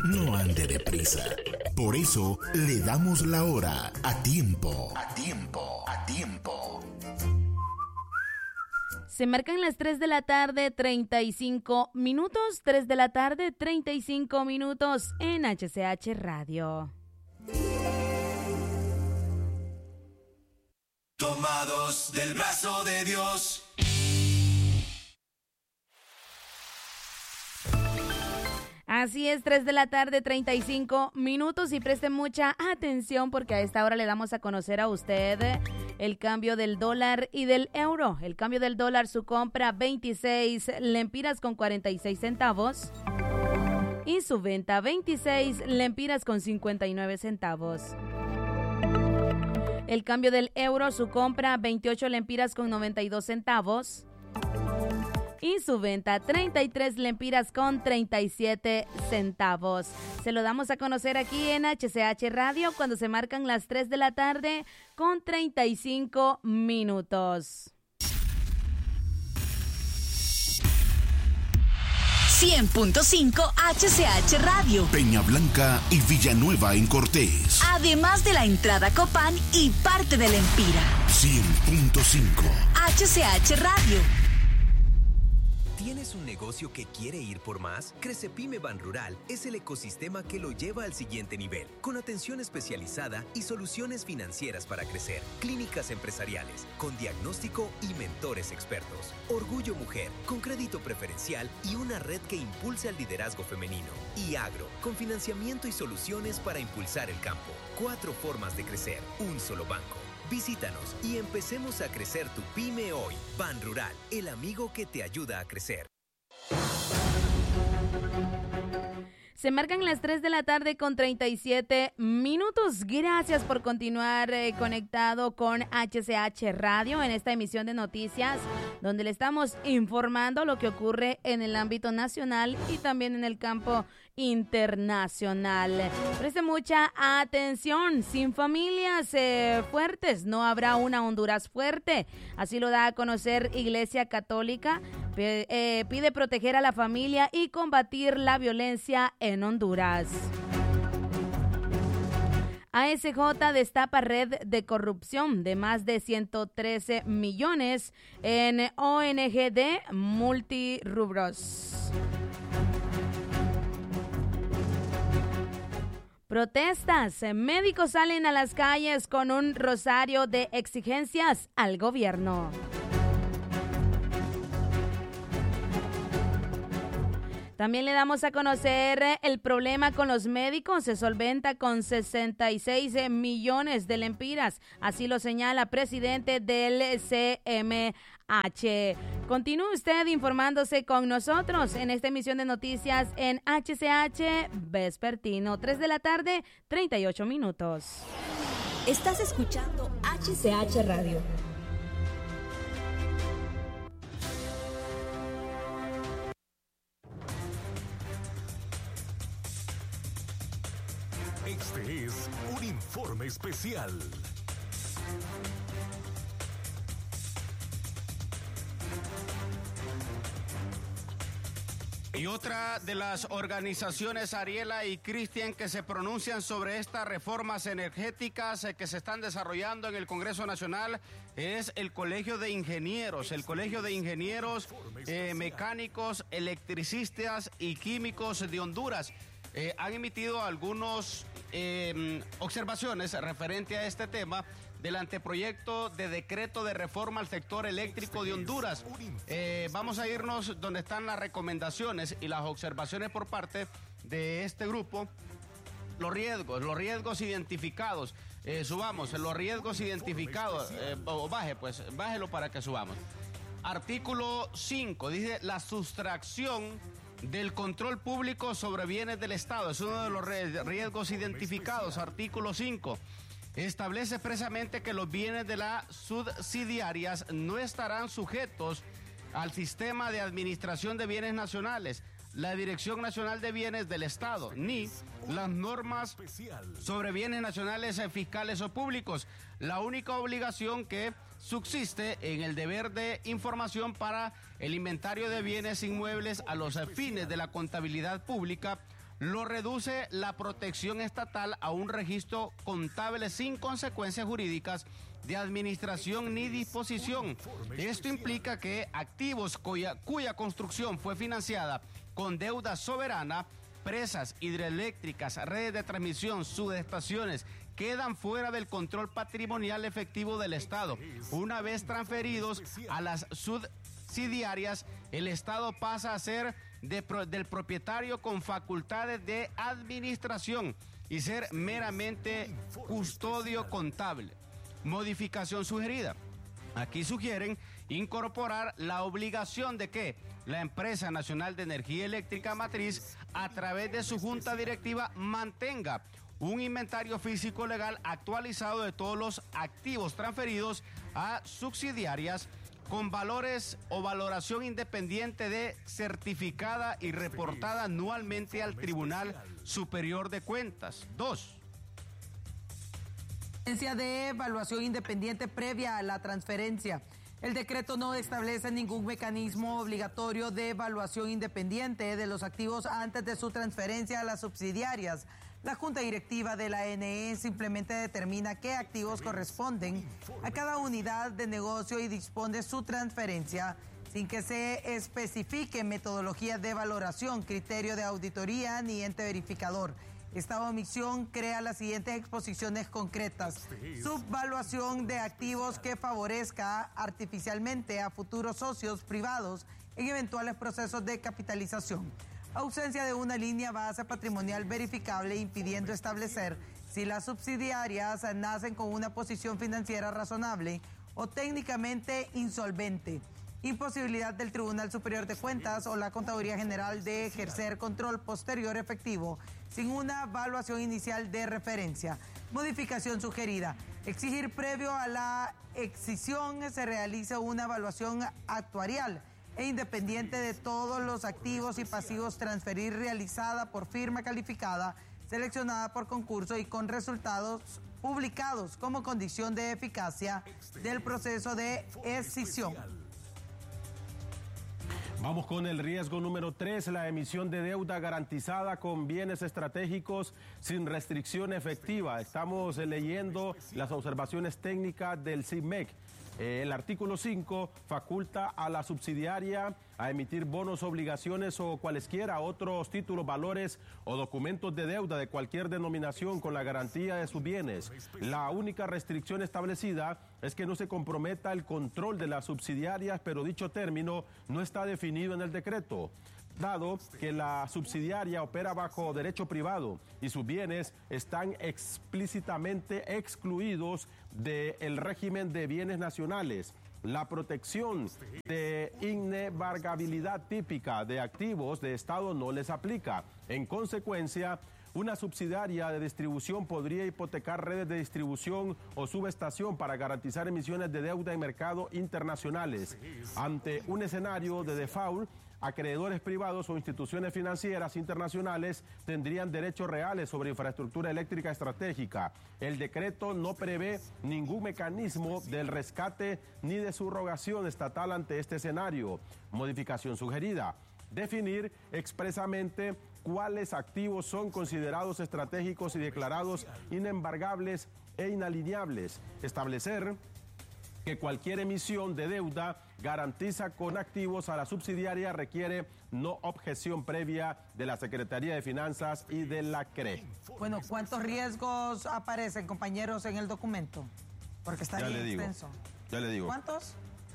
no ande deprisa. Por eso le damos la hora a tiempo. A tiempo, a tiempo. Se marcan las 3 de la tarde, 35 minutos. 3 de la tarde, 35 minutos en HCH Radio. Tomados del brazo de Dios. Así es, 3 de la tarde, 35 minutos y presten mucha atención porque a esta hora le damos a conocer a usted el cambio del dólar y del euro. El cambio del dólar, su compra 26 lempiras con 46 centavos y su venta 26 lempiras con 59 centavos. El cambio del euro, su compra 28 lempiras con 92 centavos. Y su venta 33 lempiras con 37 centavos. Se lo damos a conocer aquí en HCH Radio cuando se marcan las 3 de la tarde con 35 minutos. 100.5 HCH Radio. Peña Blanca y Villanueva en Cortés. Además de la entrada Copán y parte del Empira. 100.5 HCH Radio. ¿Tienes un negocio que quiere ir por más? Crecepyme Banrural es el ecosistema que lo lleva al siguiente nivel, con atención especializada y soluciones financieras para crecer, clínicas empresariales, con diagnóstico y mentores expertos, orgullo mujer, con crédito preferencial y una red que impulse al liderazgo femenino, y agro, con financiamiento y soluciones para impulsar el campo. 4 formas de crecer, un solo banco. Visítanos y empecemos a crecer tu pyme hoy. Banrural, el amigo que te ayuda a crecer. Se marcan las 3 de la tarde con 37 minutos. Gracias por continuar conectado con HCH Radio en esta emisión de noticias, donde le estamos informando lo que ocurre en el ámbito nacional y también en el campo internacional. Preste mucha atención. Sin familias fuertes no habrá una Honduras fuerte. Así lo da a conocer Iglesia Católica. Pide proteger a la familia y combatir la violencia en Honduras. ASJ destapa red de corrupción de más de 113 millones en ONG de multirrubros. Protestas. Médicos salen a las calles con un rosario de exigencias al gobierno. También le damos a conocer el problema con los médicos. Se solventa con 66 millones de lempiras. Así lo señala presidente del CMH. Continúe usted informándose con nosotros en esta emisión de noticias en HCH Vespertino. 3 de la tarde, 38 minutos. Estás escuchando HCH Radio. Este es un informe especial. Y otra de las organizaciones, Ariela y Cristian, que se pronuncian sobre estas reformas energéticas que se están desarrollando en el Congreso Nacional es el Colegio de Ingenieros. El Colegio de Ingenieros Mecánicos, Electricistas y Químicos de Honduras han emitido algunas observaciones referente a este tema del anteproyecto de decreto de reforma al sector eléctrico de Honduras. Vamos a irnos donde están las recomendaciones y las observaciones por parte de este grupo. Los riesgos identificados. Subamos los riesgos identificados. Bájelo para que subamos. Artículo 5 dice la sustracción del control público sobre bienes del Estado. Es uno de los riesgos identificados. Artículo 5. Establece expresamente que los bienes de las subsidiarias no estarán sujetos al sistema de administración de bienes nacionales, la Dirección Nacional de Bienes del Estado, ni las normas sobre bienes nacionales, fiscales o públicos. La única obligación que subsiste en el deber de información para el inventario de bienes inmuebles a los fines de la contabilidad pública lo reduce la protección estatal a un registro contable sin consecuencias jurídicas de administración ni disposición. Esto implica que activos cuya construcción fue financiada con deuda soberana, presas hidroeléctricas, redes de transmisión, subestaciones, quedan fuera del control patrimonial efectivo del Estado. Una vez transferidos a las subsidiarias, el Estado pasa a ser del propietario con facultades de administración y ser meramente custodio contable. Modificación sugerida. Aquí sugieren incorporar la obligación de que la Empresa Nacional de Energía Eléctrica Matriz, a través de su junta directiva, mantenga un inventario físico legal actualizado de todos los activos transferidos a subsidiarias con valores o valoración independiente de certificada y reportada anualmente al Tribunal Superior de Cuentas. 2. De evaluación independiente previa a la transferencia. El decreto no establece ningún mecanismo obligatorio de evaluación independiente de los activos antes de su transferencia a las subsidiarias. La Junta Directiva de la ANE simplemente determina qué activos corresponden a cada unidad de negocio y dispone su transferencia sin que se especifique metodología de valoración, criterio de auditoría ni ente verificador. Esta omisión crea las siguientes exposiciones concretas: subvaluación de activos que favorezca artificialmente a futuros socios privados en eventuales procesos de capitalización; ausencia de una línea base patrimonial verificable impidiendo establecer si las subsidiarias nacen con una posición financiera razonable o técnicamente insolvente; imposibilidad del Tribunal Superior de Cuentas o la Contaduría General de ejercer control posterior efectivo sin una evaluación inicial de referencia. Modificación sugerida: exigir previo a la excisión se realice una evaluación actuarial e independiente de todos los activos y pasivos transferir realizada por firma calificada, seleccionada por concurso y con resultados publicados como condición de eficacia del proceso de escisión. Vamos con el riesgo número 3, la emisión de deuda garantizada con bienes estratégicos sin restricción efectiva. Estamos leyendo las observaciones técnicas del CIMEC. El artículo 5 faculta a la subsidiaria a emitir bonos, obligaciones o cualesquiera otros títulos, valores o documentos de deuda de cualquier denominación con la garantía de sus bienes. La única restricción establecida es que no se comprometa el control de las subsidiarias, pero dicho término no está definido en el decreto. Dado que la subsidiaria opera bajo derecho privado y sus bienes están explícitamente excluidos del régimen de bienes nacionales, la protección de inembargabilidad típica de activos de Estado no les aplica. En consecuencia, una subsidiaria de distribución podría hipotecar redes de distribución o subestación para garantizar emisiones de deuda en mercados internacionales. Ante un escenario de default, acreedores privados o instituciones financieras internacionales tendrían derechos reales sobre infraestructura eléctrica estratégica. El decreto no prevé ningún mecanismo del rescate ni de subrogación estatal ante este escenario. Modificación sugerida: definir expresamente cuáles activos son considerados estratégicos y declarados inembargables e inalienables. Establecer que cualquier emisión de deuda garantiza con activos a la subsidiaria requiere no objeción previa de la Secretaría de Finanzas y de la CRE. Bueno, ¿cuántos riesgos aparecen, compañeros, en el documento? Porque está bien extenso. Ya le digo. ¿Cuántos?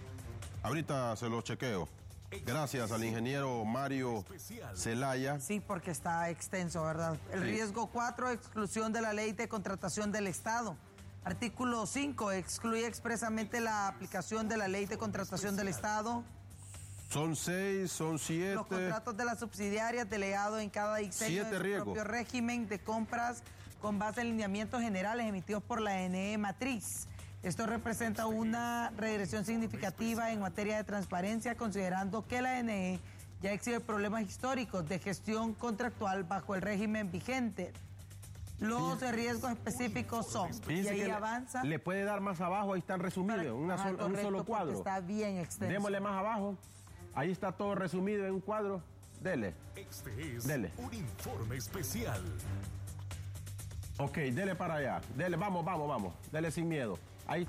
Ahorita se los chequeo. Gracias al ingeniero Mario Zelaya. Sí, porque está extenso, ¿verdad? El riesgo 4, exclusión de la Ley de Contratación del Estado. Artículo 5, excluye expresamente la aplicación de la Ley de Contratación del Estado. Son 6, son 7. Los contratos de las subsidiarias delegados en cada diseño de su propio régimen de compras con base en lineamientos generales emitidos por la ANE Matriz. Esto representa una regresión significativa en materia de transparencia, considerando que la ANE ya exhibe problemas históricos de gestión contractual bajo el régimen vigente. Los riesgos específicos son, y ahí avanza. Le puede dar más abajo, ahí están resumidos, en un solo cuadro. Está bien extenso. Démosle más abajo, ahí está todo resumido en un cuadro. Dele. Este es Dele. un informe especial. Ok, dele para allá. Dele, vamos. Dele sin miedo. Ahí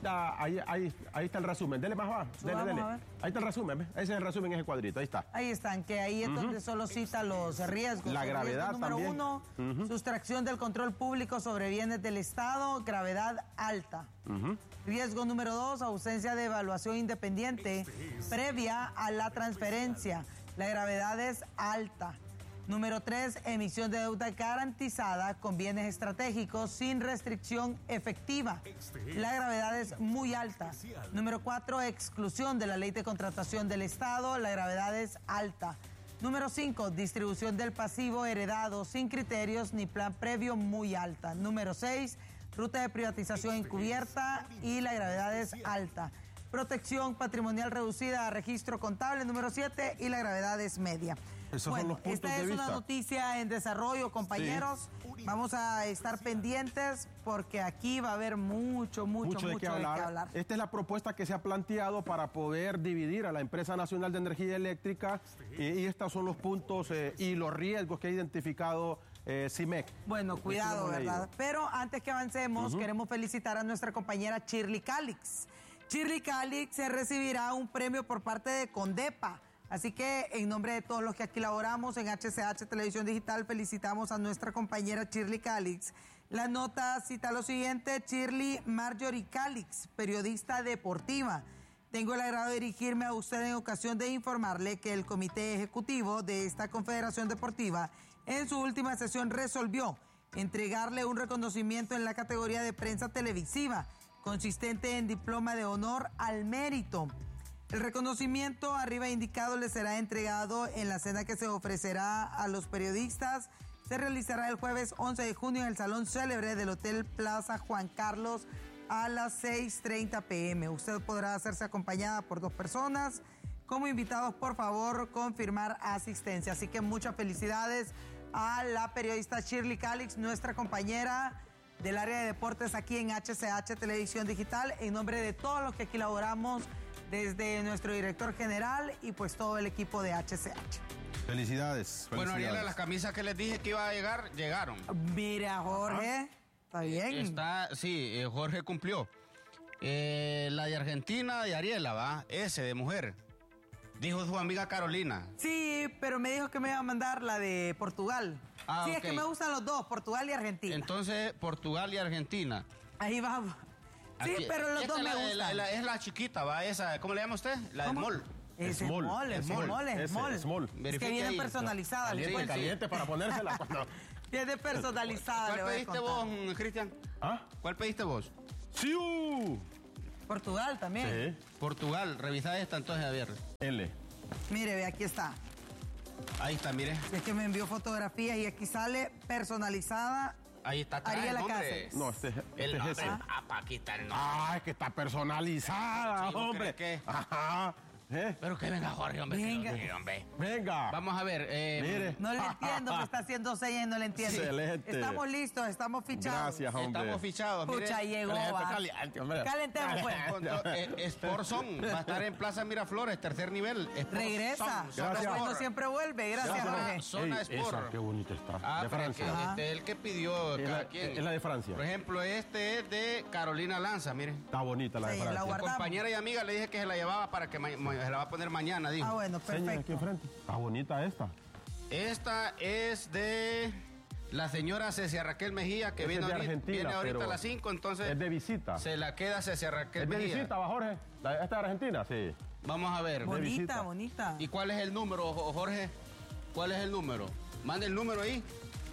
está el resumen. Dele más abajo. Dele. Ahí está el resumen, ¿ves? Ese es el resumen en ese cuadrito. Ahí está. Ahí están, que ahí es donde solo cita los riesgos. La gravedad riesgo número también. 1, sustracción del control público sobre bienes del Estado, gravedad alta. Riesgo número 2, ausencia de evaluación independiente previa a la transferencia. La gravedad es alta. Número 3, emisión de deuda garantizada con bienes estratégicos sin restricción efectiva. La gravedad es muy alta. Número 4, exclusión de la ley de contratación del Estado. La gravedad es alta. Número 5, distribución del pasivo heredado sin criterios ni plan previo, muy alta. Número 6, ruta de privatización encubierta y la gravedad es alta. Protección patrimonial reducida a registro contable, número 7, y la gravedad es media. Esos son los puntos esta de es vista. una noticia en desarrollo, compañeros. Sí. Vamos a estar pendientes porque aquí va a haber mucho de qué hablar. Esta es la propuesta que se ha planteado para poder dividir a la Empresa Nacional de Energía Eléctrica y estos son los puntos y los riesgos que ha identificado CIMEC. Bueno, cuidado, ¿verdad? Pero antes que avancemos, queremos felicitar a nuestra compañera Shirley Calix. Shirley Calix recibirá un premio por parte de Condepa. Así que en nombre de todos los que aquí laboramos en HCH Televisión Digital, felicitamos a nuestra compañera Shirley Calix. La nota cita lo siguiente: Shirley Marjorie Calix, periodista deportiva. Tengo el agrado de dirigirme a usted en ocasión de informarle que el comité ejecutivo de esta confederación deportiva en su última sesión resolvió entregarle un reconocimiento en la categoría de prensa televisiva, consistente en diploma de honor al mérito. El reconocimiento arriba indicado le será entregado en la cena que se ofrecerá a los periodistas. Se realizará el jueves 11 de junio en el Salón Célebre del Hotel Plaza Juan Carlos a las 6:30 p.m. Usted podrá hacerse acompañada por 2 personas. Como invitados, por favor, confirmar asistencia. Así que muchas felicidades a la periodista Shirley Calix, nuestra compañera del área de deportes aquí en HCH Televisión Digital. En nombre de todos los que aquí laboramos, desde nuestro director general y pues todo el equipo de HCH. Felicidades. Bueno, Ariela, las camisas que les dije que iba a llegar, llegaron. Mira, Jorge, está bien. Sí, Jorge cumplió. La de Argentina, de Ariela, ¿va? Ese, de mujer. Dijo su amiga Carolina. Sí, pero me dijo que me iba a mandar la de Portugal. Sí, okay. Es que me gustan los dos, Portugal y Argentina. Entonces, Portugal y Argentina. Ahí vamos. Sí, aquí, pero los dos me gustan. Es la chiquita, ¿va? Esa, ¿cómo le llama usted? La de Mall. Es Small. Es que viene personalizada. Caliente para ponérsela. Viene personalizada. ¿Cuál pediste vos, Cristian? ¿Ah? ¿Cuál pediste vos? ¡Siu! Portugal también. Sí. Portugal, revisa esta entonces, Javier. L. Mire, ve, aquí está. Ahí está, mire. Es que me envió fotografías y aquí sale personalizada. Ahí está atrás el nombre. No, este es ese. Aquí está el nombre. Es que está personalizada, sí, hombre. ¿Qué? Ajá. Pero que venga Jorge, hombre. Venga. Vamos a ver. Mire. No le entiendo, me está haciendo señas y no le entiendo. Excelente. Estamos listos, estamos fichados. Gracias, hombre. Estamos fichados. Pucha, llegó. Calentemos, pues. Sportzone va a estar en Plaza Miraflores, tercer nivel. Regresa. Gracias. Lo bueno siempre vuelve. Gracias, Jorge. Zona Sport. Esa, qué bonita está. De Francia. Este es el que pidió cada quien. Es la de Francia. Por ejemplo, este es de Carolina Lanza, mire. Está bonita la de Francia. La compañera y amiga le dije que se la llevaba para que se la va a poner mañana, dijo. Ah, bueno, perfecto. Aquí enfrente. Está bonita esta. Esta es de la señora Cecia Raquel Mejía, que viene ahorita a las 5, entonces... Es de visita. Se la queda Cecia Raquel Mejía. ¿Es de visita, va, Jorge? ¿Esta de Argentina? Sí. Vamos a ver. Bonita. ¿Y cuál es el número, Jorge? ¿Cuál es el número? Mande el número ahí.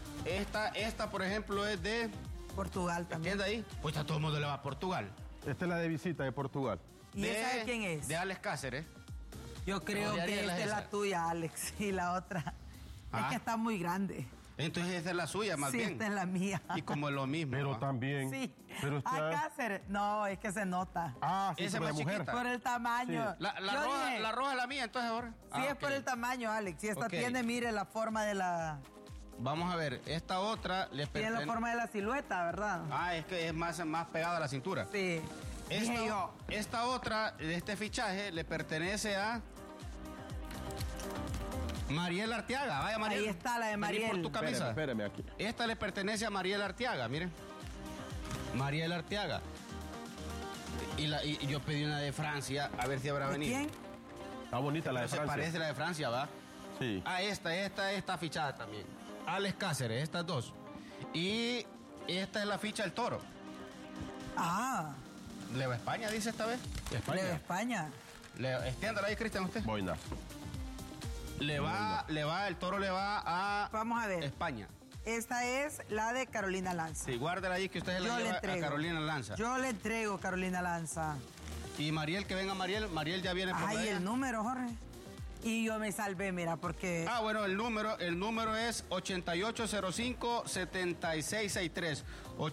Esta, por ejemplo, es de... Portugal también. ¿Entiende ahí? Pues a todo el mundo le va a Portugal. Esta es la de visita de Portugal. ¿Y esa de quién es? De Alex Cáceres. Yo creo que esta es la tuya, Alex, y la otra. Es que está muy grande. Entonces esta es la suya, más bien. Sí, esta es la mía. Y como es lo mismo. Pero también. Sí. Pero Cáceres. No, es que se nota. Sí, esa es más mujer. chiquita. Por el tamaño. Sí. La roja es la mía, entonces, ahora. Sí, es por el tamaño, Alex. Y esta tiene, mire, la forma de la... Vamos a ver, esta otra... Tiene la forma de la silueta, ¿verdad? Es que es más pegada a la cintura. Sí. Esta otra, de este fichaje, le pertenece a... Mariel Arteaga, vaya Mariel. Ahí está la de Mariel. Vení por tu camisa. Espérame aquí. Esta le pertenece a Mariel Arteaga, miren. Mariel Arteaga. Y yo pedí una de Francia, a ver si habrá ¿De venido. quién? Está bonita la de Se Francia. parece la de Francia, ¿va? Sí. Ah, esta está fichada también. Alex Cáceres, estas dos. Y esta es la ficha del Toro. Ah, ¿Le va a España, dice esta vez? España. de España. Extiéndala ahí, Cristian, usted. Boina. El Toro le va a Vamos a ver. España. Esta es la de Carolina Lanza. Sí, guárdela ahí que usted Yo la le lleva entrego. a Carolina Lanza. Yo le entrego Carolina Lanza. Y Mariel, que venga Mariel. Mariel ya viene por Ay, ella. el número, Jorge. Y yo me salvé, mira, porque... Ah, bueno, el número es 8805-7663.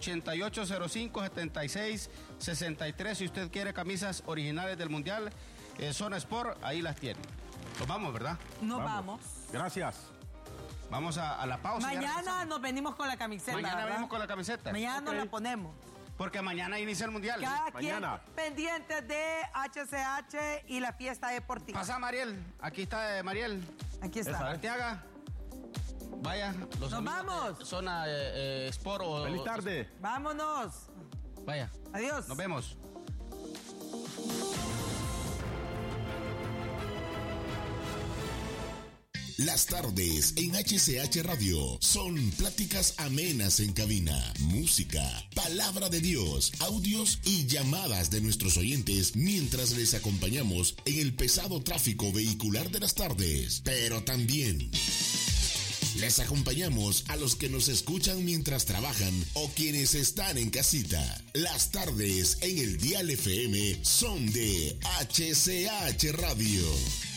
8805-7663. Si usted quiere camisas originales del Mundial, Zona Sport, ahí las tiene. Nos vamos, ¿verdad? Nos vamos. Gracias. Vamos a la pausa. Mañana nos venimos con la camiseta. Mañana ¿verdad? venimos con la camiseta. Mañana nos Ok. la ponemos. Porque mañana inicia el Mundial. Cada Mañana. quien pendientes de HCH y la fiesta deportiva. Pasa, Mariel. Aquí está Mariel. Aquí está. Arteaga. Vaya. Los Nos amigos vamos. de Zona Sport. Feliz tarde. Vámonos. Vaya. Adiós. Nos vemos. Las tardes en HCH Radio son pláticas amenas en cabina, música, palabra de Dios, audios y llamadas de nuestros oyentes mientras les acompañamos en el pesado tráfico vehicular de las tardes. Pero también les acompañamos a los que nos escuchan mientras trabajan o quienes están en casita. Las tardes en el Dial FM son de HCH Radio.